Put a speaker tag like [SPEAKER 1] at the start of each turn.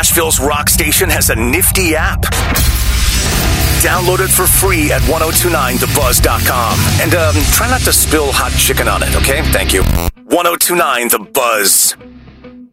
[SPEAKER 1] Nashville's rock station has a nifty app. Download it for free at 1029thebuzz.com. And try not to spill hot chicken on it, okay? Thank you. 1029 The Buzz.